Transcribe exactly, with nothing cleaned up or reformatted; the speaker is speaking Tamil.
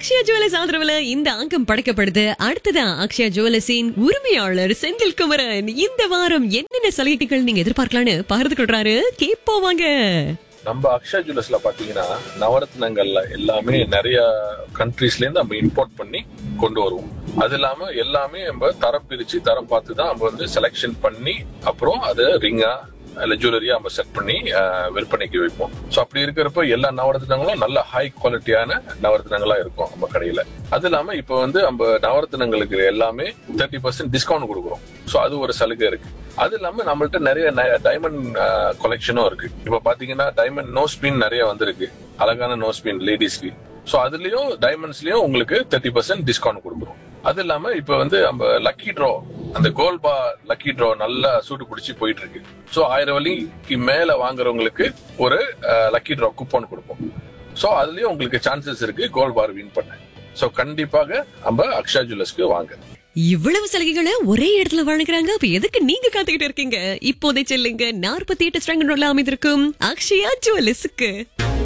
அக்ஷயா ஜுவல்லர்ஸ் ஆதரவுல இந்த அங்கம் படைக்கப்படுது. அடுத்ததான் அக்ஷயா ஜுவல்லர்ஸின் உரிமையாளர் செந்தில் குமரன் இந்த வாரம் என்னென்ன சலுகைகள் நீங்க எதிர்பார்க்கலாம்னு பகிர்ந்து கொள்றாரு. கேட்போவாங்க. நம்ம அக்ஷயா ஜுவல்லர்ஸ்ல பாத்தீங்கன்னா நவரத்னங்கள்ல எல்லாமே நிறைய கண்ட்ரீஸ்ல இருந்து நம்ம இம்போர்ட் பண்ணி கொண்டு வருவோம். அது இல்லாம எல்லாமே நம்ம தரம் பிரிச்சு தரம் பார்த்து தான் நம்ம வந்து செலக்ஷன் பண்ணி அப்புறம் அது ரிங்கா இல்ல ஜுவல்லரியா நம்ம செட் பண்ணி விற்பனைக்கு வைப்போம். சோ அப்படி இருக்கிறப்ப எல்லா நவரத்னங்களும் நல்ல ஹை குவாலிட்டியான நவரத்னங்களா இருக்கும் நம்ம கடையில. அது இல்லாம இப்ப வந்து நம்ம நவரத்னங்களுக்கு எல்லாமே தேர்ட்டி பர்சன்ட் டிஸ்கவுண்ட் கொடுக்குறோம். சோ அது ஒரு சலுகை இருக்கு. அது இல்லாம நம்மள்ட்ட நிறைய டைமண்ட் கலெக்ஷனும் இருக்கு. இப்ப பாத்தீங்கன்னா டைமண்ட் நோஸ்பின் நிறைய வந்திருக்கு, அழகான நோஸ்பின் லேடிஸ்க்கு. சோ அதுலயும் டைமண்ட்ஸ்லயும் உங்களுக்கு தேர்ட்டி பர்சன்ட் டிஸ்கவுண்ட் கொடுக்குறோம். அது இல்லாம இப்ப வந்து நம்ம லக்கி ட்ரா, அந்த கோல்ட் பா லக்கி ட்ரா நல்லா சூடு பிடிச்சி போயிட்டு இருக்கு. சோ ஆயிரம் வழிக்கு மேல வாங்குறவங்களுக்கு ஒரு லக்கி ட்ரா கூப்பன் கொடுப்போம். சோ அதுலயும் உங்களுக்கு சான்சஸ் இருக்கு கோல்ட் பார் வின் பண்ண. சோ கண்டிப்பாக நம்ம அக்ஷயா ஜுவல்லர்ஸ்க்கு வாங்க. இவ்வளவு சலுகைகளை ஒரே இடத்துல வழங்குறாங்க. அப்ப எதுக்கு நீங்க காத்துக்கிட்டு இருக்கீங்க? இப்போதை செல்லுங்க நாற்பத்தி எட்டு ஸ்ட்ராங்கன் ரோட்ல அமைந்திருக்கும் அக்ஷயா ஜுவல்லர்ஸ்க்கு.